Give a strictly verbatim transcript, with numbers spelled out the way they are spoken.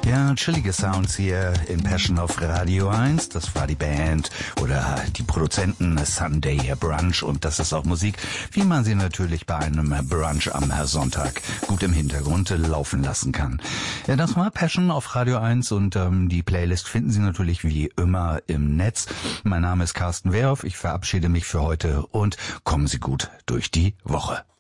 Ja, chillige Sounds hier in Passion auf Radio eins. Das war die Band oder die Produzenten Sunday Brunch und das ist auch Musik, wie man sie natürlich bei einem Brunch am Sonntag gut im Hintergrund laufen lassen kann. Ja, das war Passion auf Radio eins und ähm, die Playlist finden Sie natürlich wie immer im Netz. Mein Name ist Carsten Wehrhoff, ich verabschiede mich für heute und kommen Sie gut durch die Woche.